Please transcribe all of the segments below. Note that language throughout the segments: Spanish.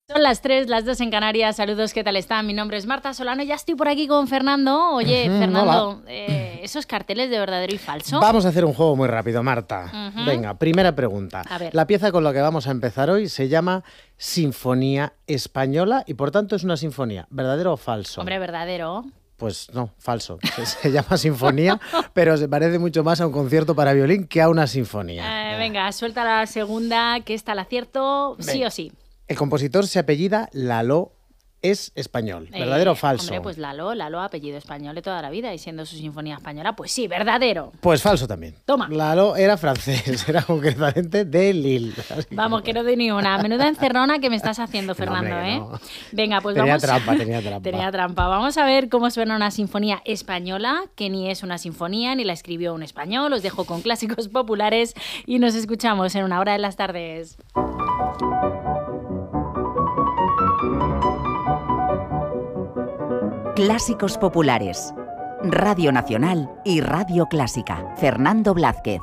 Son las 3, las 2 en Canarias. Saludos, ¿qué tal están? Mi nombre es Marta Solano. Ya estoy por aquí con Fernando. Oye, Fernando, ¿esos carteles de verdadero y falso? Vamos a hacer un juego muy rápido, Marta. Venga, primera pregunta. A ver. La pieza con la que vamos a empezar hoy se llama Sinfonía Española y por tanto es una sinfonía. ¿Verdadero o falso? Hombre, verdadero. Pues no, falso. Se llama sinfonía, pero se parece mucho más a un concierto para violín que a una sinfonía. Venga, suelta la segunda, que esta la acierto sí o sí. El compositor se apellida Lalo, es español. ¿Verdadero o falso? Hombre, pues Lalo, apellido español de toda la vida, y siendo su sinfonía española, pues sí, verdadero. Pues falso también. Toma. Lalo era francés, era concretamente de Lille. Vamos, que no doy ni una. Menuda encerrona que me estás haciendo, Fernando, No, hombre, ¿eh? no. Venga, pues Tenía vamos. trampa, tenía trampa. Tenía trampa. Vamos a ver cómo suena una sinfonía española, que ni es una sinfonía, ni la escribió un español. Os dejo con clásicos populares y nos escuchamos en Una Hora de las Tardes. Clásicos populares. Radio Nacional y Radio Clásica. Fernando Blázquez.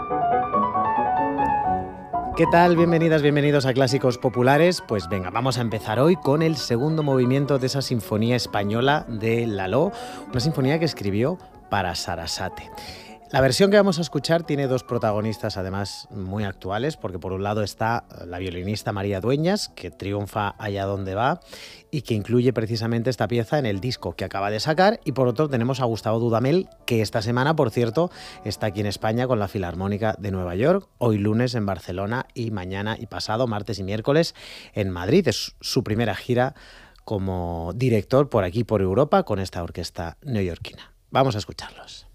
¿Qué tal? Bienvenidas, bienvenidos a Clásicos Populares. Pues venga, vamos a empezar hoy con el segundo movimiento de esa sinfonía española de Lalo, una sinfonía que escribió para Sarasate. La versión que vamos a escuchar tiene dos protagonistas además muy actuales, porque por un lado está la violinista María Dueñas, que triunfa allá donde va y que incluye precisamente esta pieza en el disco que acaba de sacar, y por otro tenemos a Gustavo Dudamel, que esta semana, por cierto, está aquí en España con la Filarmónica de Nueva York, hoy lunes en Barcelona y mañana y pasado, martes y miércoles, en Madrid. Es su primera gira como director por aquí, por Europa, con esta orquesta neoyorquina. Vamos a escucharlos.